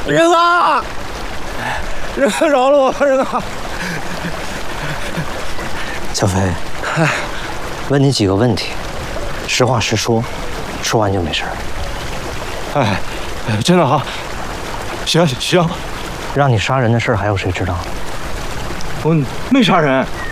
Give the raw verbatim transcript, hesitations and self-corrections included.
人啊！人啊，饶了我！人啊！ 小飞，问你几个问题，实话实说，说完就没事儿。 哎，哎，真的哈。行行， 让你杀人的事儿还有谁知道？ 我没杀人。